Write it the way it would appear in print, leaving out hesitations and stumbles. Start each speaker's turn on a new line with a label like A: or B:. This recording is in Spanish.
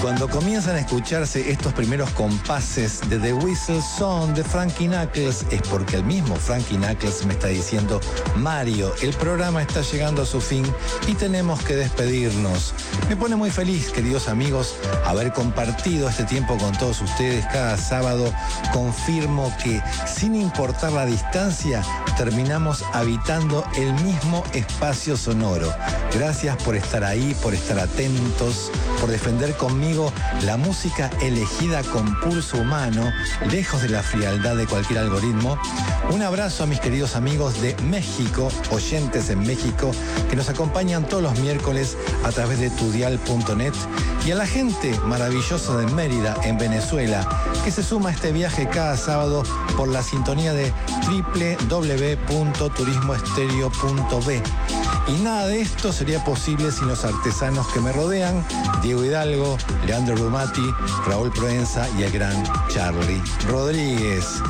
A: Cuando comienzan a escucharse estos primeros compases de The Whistle Song de Frankie Knuckles, es porque el mismo Frankie Knuckles me está diciendo: Mario, el programa está llegando a su fin y tenemos que despedirnos. Me pone muy feliz, queridos amigos, haber compartido este tiempo con todos ustedes cada sábado. Confirmo que, sin importar la distancia, terminamos habitando el mismo espacio sonoro. Gracias por estar ahí, por estar atentos, por defender conmigo la música elegida con pulso humano, lejos de la frialdad de cualquier algoritmo. Un abrazo a mis queridos amigos de México, oyentes en México, que nos acompañan todos los miércoles a través de tudial.net, y a la gente maravillosa de Mérida, en Venezuela, que se suma a este viaje cada sábado por la sintonía de www.turismoestereo.b. Y nada de esto sería posible sin los artesanos que me rodean: Diego Hidalgo, Leandro Brumati, Raúl Proenza y el gran Charlie Rodríguez.